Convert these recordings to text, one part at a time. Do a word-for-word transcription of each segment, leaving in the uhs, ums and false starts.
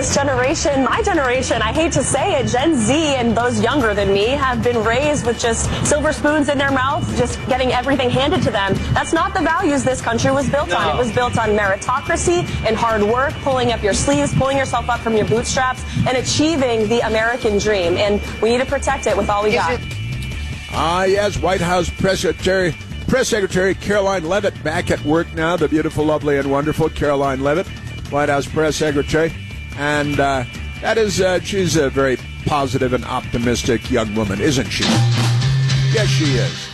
this generation, my generation, I hate to say it, Gen Z and those younger than me have been raised with just silver spoons in their mouth, just getting everything handed to them. That's not the values this country was built No. on. It was built on meritocracy and hard work, pulling up your sleeves, pulling yourself up from your bootstraps, and achieving the American dream. And we need to protect it with all we got. Ah, yes, White House Press Secretary, Press Secretary Caroline Levitt back at work now. The beautiful, lovely, and wonderful Caroline Levitt, White House Press Secretary. And uh, that is, uh, she's a very positive and optimistic young woman, isn't she? Yes, she is.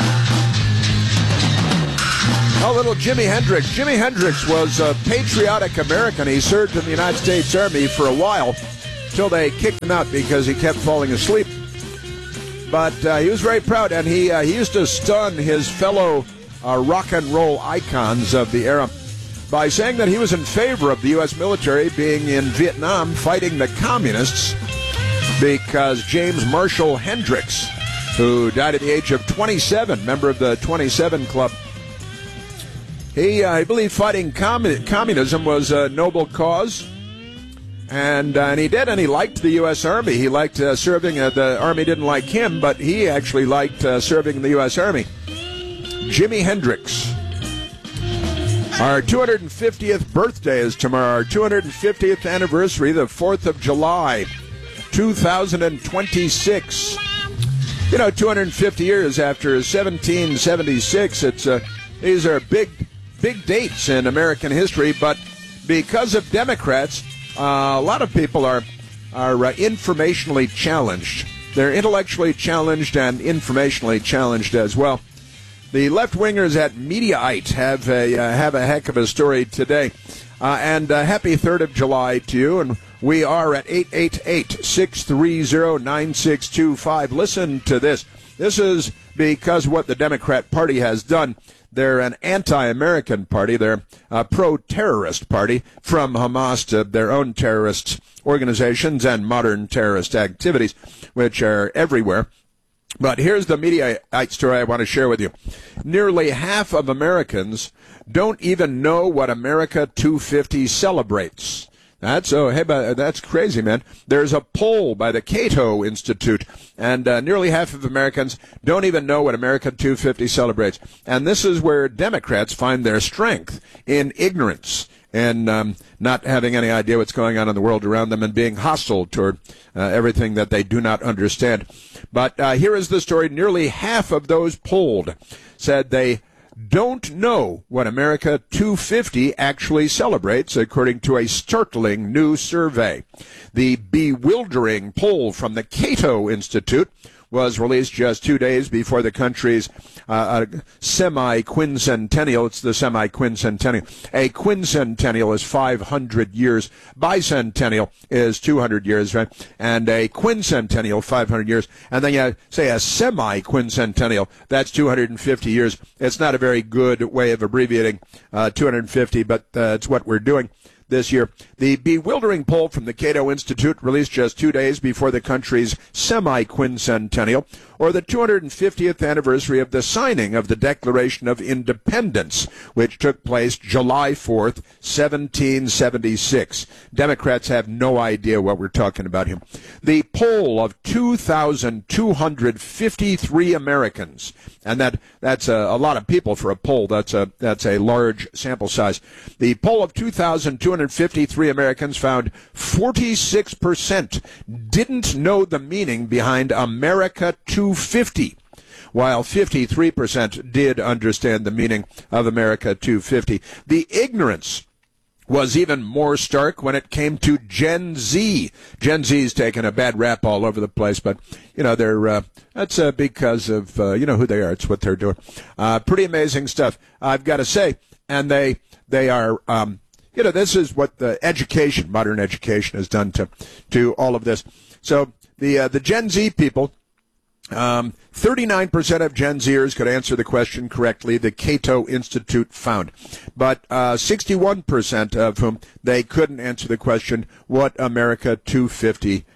Oh, little Jimi Hendrix. Jimi Hendrix was a patriotic American. He served in the United States Army for a while till they kicked him out because he kept falling asleep. But uh, he was very proud, and he uh, he used to stun his fellow uh, rock and roll icons of the era by saying that he was in favor of the U S military being in Vietnam fighting the communists because James Marshall Hendrix, who died at the age of twenty-seven, member of the twenty-seven Club, he, uh, he believed fighting commun- communism was a noble cause. And, uh, and he did, and he liked the U S Army. He liked uh, serving. Uh, the Army didn't like him, but he actually liked uh, serving in the U S Army. Jimi Hendrix. Our two hundred fiftieth birthday is tomorrow. Our two hundred fiftieth anniversary, the fourth of July, two thousand twenty-six. You know, two hundred fifty years after seventeen seventy-six. It's uh, these are big, big dates in American history, but because of Democrats, Uh, a lot of people are are uh, informationally challenged. They're intellectually challenged and informationally challenged as well. The left-wingers at Mediaite have a uh, have a heck of a story today. Uh, and uh, happy third of July to you. And we are at eight eight eight, six three zero, nine six two five. Listen to this. This is because what the Democrat Party has done. They're an anti-American party. They're a pro-terrorist party, from Hamas to their own terrorist organizations and modern terrorist activities, which are everywhere. But here's the Mediaite story I want to share with you. Nearly half of Americans don't even know what America two fifty celebrates. That's oh, hey, that's crazy, man. There's a poll by the Cato Institute, and uh, nearly half of Americans don't even know what America two fifty celebrates. And this is where Democrats find their strength, in ignorance and um, not having any idea what's going on in the world around them and being hostile toward uh, everything that they do not understand. But uh, here is the story. Nearly half of those polled said they don't know what America two fifty actually celebrates, according to a startling new survey. The bewildering poll from the Cato Institute was released just two days before the country's uh, semi-quincentennial. It's the semi-quincentennial. A quincentennial is five hundred years. Bicentennial is two hundred years, right? And a quincentennial, five hundred years. And then you say a semi-quincentennial, that's two hundred fifty years. It's not a very good way of abbreviating uh, two hundred fifty, but uh, it's what we're doing this year. The bewildering poll from the Cato Institute, released just two days before the country's semi-quincentennial, or the two hundred fiftieth anniversary of the signing of the Declaration of Independence, which took place July fourth, seventeen seventy-six. Democrats have no idea what we're talking about here. The poll of two thousand two hundred fifty-three Americans, and that that's a, a lot of people for a poll. That's a that's a large sample size. The poll of two thousand two hundred fifty-three Americans found forty-six percent didn't know the meaning behind America two fifty, while fifty-three percent did understand the meaning of America two fifty. The ignorance was even more stark when it came to Gen Z. Gen Z's taken a bad rap all over the place, but, you know, they're, uh, that's uh, because of, uh, you know who they are. It's what they're doing. Uh, pretty amazing stuff, I've got to say. And they, they are, um, you know, this is what the education, modern education, has done to, to all of this. So the, uh, the Gen Z people, Um, thirty-nine percent of Gen Zers could answer the question correctly, the Cato Institute found. But uh, sixty-one percent of whom they couldn't answer the question, what America two fifty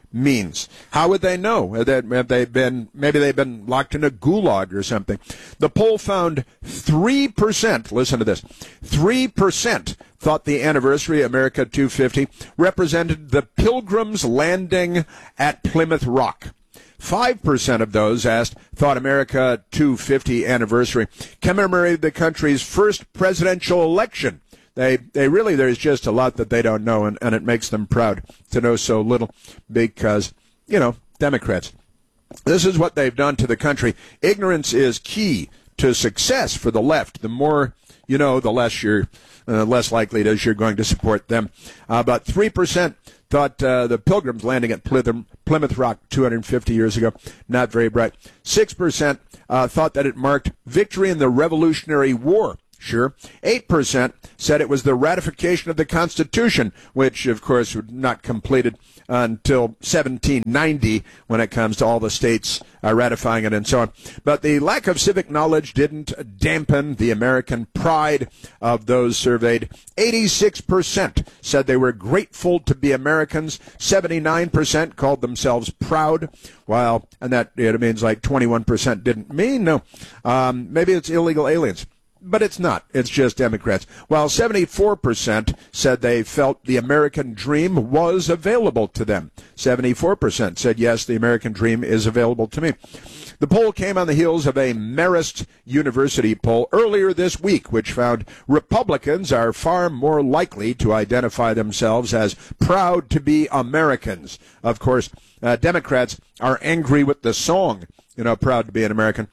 means. How would they know? Have they been, maybe they've been locked in a gulag or something. The poll found three percent, listen to this, three percent thought the anniversary of America two fifty represented the Pilgrims landing at Plymouth Rock. five percent of those asked thought America two fifty anniversary commemorated the country's first presidential election. They, they really, there's just a lot that they don't know, and, and it makes them proud to know so little because, you know, Democrats. This is what they've done to the country. Ignorance is key to success for the left. The more you know, the less you're, uh, less likely it is you're going to support them. Uh, about three percent thought uh, the Pilgrims landing at Plymouth, Plymouth Rock two hundred fifty years ago, not very bright. six percent uh, thought that it marked victory in the Revolutionary War. Sure. eight percent said it was the ratification of the Constitution, which, of course, was not completed until seventeen ninety when it comes to all the states uh, ratifying it and so on. But the lack of civic knowledge didn't dampen the American pride of those surveyed. eighty-six percent said they were grateful to be Americans. seventy-nine percent called themselves proud. While, and that it means like twenty-one percent didn't mean, no. Um, maybe it's illegal aliens. But it's not. It's just Democrats. While seventy-four percent said they felt the American dream was available to them. seventy-four percent said, yes, the American dream is available to me. The poll came on the heels of a Marist University poll earlier this week, which found Republicans are far more likely to identify themselves as proud to be Americans. Of course, uh, Democrats are angry with the song, you know, proud to be an American.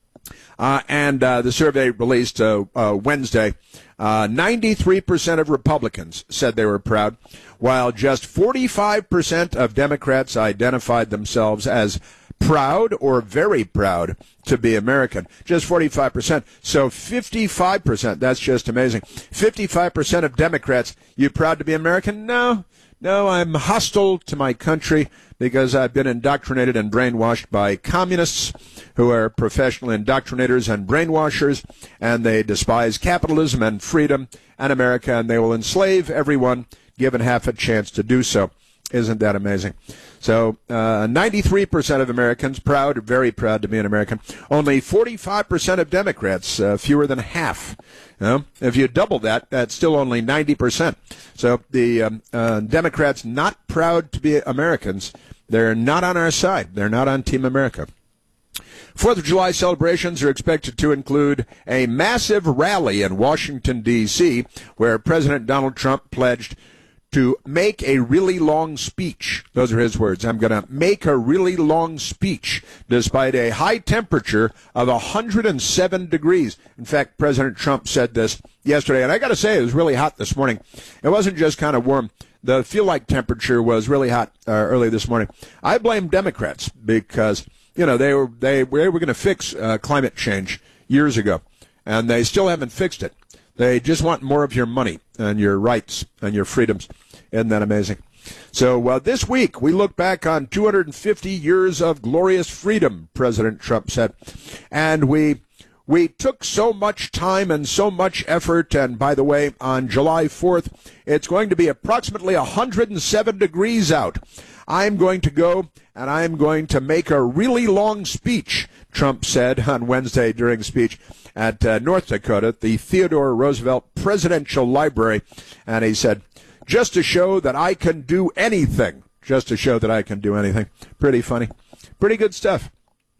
Uh, and uh, the survey released uh, uh, Wednesday, uh, ninety-three percent of Republicans said they were proud, while just forty-five percent of Democrats identified themselves as proud or very proud to be American. Just forty-five percent. So fifty-five percent, that's just amazing. fifty-five percent of Democrats, you proud to be American? No. No, I'm hostile to my country because I've been indoctrinated and brainwashed by communists who are professional indoctrinators and brainwashers, and they despise capitalism and freedom and America, and they will enslave everyone given half a chance to do so. Isn't that amazing? So uh, ninety-three percent of Americans proud, very proud to be an American. Only forty-five percent of Democrats, uh, fewer than half. You know, if you double that, that's still only ninety percent. So the um, uh, Democrats not proud to be Americans. They're not on our side. They're not on Team America. Fourth of July celebrations are expected to include a massive rally in Washington, D C, where President Donald Trump pledged to make a really long speech. Those are his words. I'm going to make a really long speech despite a high temperature of one hundred seven degrees. In fact, President Trump said this yesterday, and I got to say it was really hot this morning. It wasn't just kind of warm. The feel-like temperature was really hot uh, early this morning. I blame Democrats because, you know, they were they were, they were going to fix uh, climate change years ago, and they still haven't fixed it. They just want more of your money and your rights and your freedoms. Isn't that amazing? So uh, this week, we look back on two hundred fifty years of glorious freedom, President Trump said. And we we took so much time and so much effort. And by the way, on July fourth, it's going to be approximately one hundred seven degrees out. I'm going to go and I'm going to make a really long speech, Trump said on Wednesday during a speech at uh, North Dakota, the Theodore Roosevelt Presidential Library. And he said, just to show that I can do anything. Just to show that I can do anything. Pretty funny. Pretty good stuff,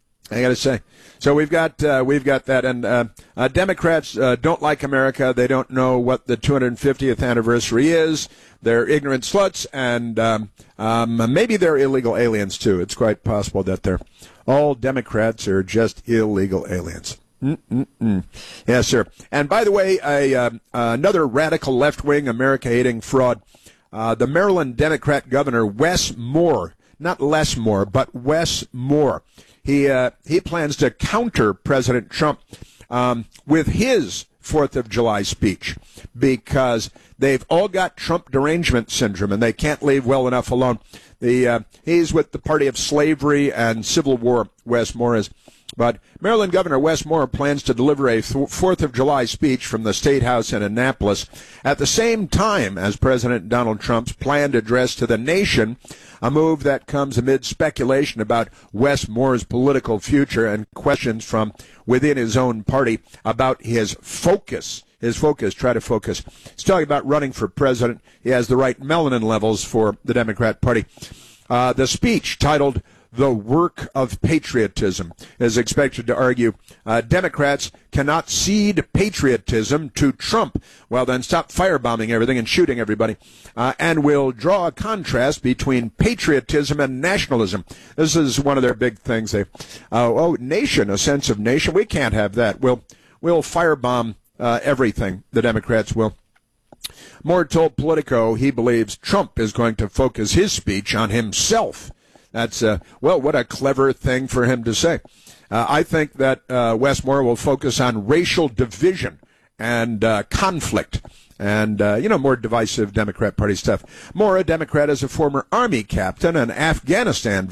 I got to say. So we've got uh, we've got that. And uh, uh, Democrats uh, don't like America. They don't know what the two hundred fiftieth anniversary is. They're ignorant sluts, and um, um, maybe they're illegal aliens, too. It's quite possible that they're all Democrats are just illegal aliens. Mm-mm-mm. Yes, sir. And by the way, a, uh, another radical left-wing America-hating fraud, uh, the Maryland Democrat governor, Wes Moore, not Les Moore, but Wes Moore, he, uh, he plans to counter President Trump um, with his fourth of July speech because they've all got Trump derangement syndrome and they can't leave well enough alone. The, uh, he's with the party of slavery and civil war, Wes Moore is. But Maryland Governor Wes Moore plans to deliver a fourth of July speech from the State House in Annapolis at the same time as President Donald Trump's planned address to the nation, a move that comes amid speculation about Wes Moore's political future and questions from within his own party about his focus. His focus, try to focus. He's talking about running for president. He has the right melanin levels for the Democrat Party. Uh, the speech, titled The Work of Patriotism, is expected to argue uh, Democrats cannot cede patriotism to Trump, well then stop firebombing everything and shooting everybody, uh, and will draw a contrast between patriotism and nationalism. This is one of their big things. They, uh, oh, nation, a sense of nation. We can't have that. We'll, we'll firebomb uh, everything, the Democrats will. Moore told Politico he believes Trump is going to focus his speech on himself. That's, uh, well, what a clever thing for him to say. Uh, I think that uh, Wes Moore will focus on racial division and uh, conflict and, uh, you know, more divisive Democrat Party stuff. Moore, a Democrat, is a former Army captain and Afghanistan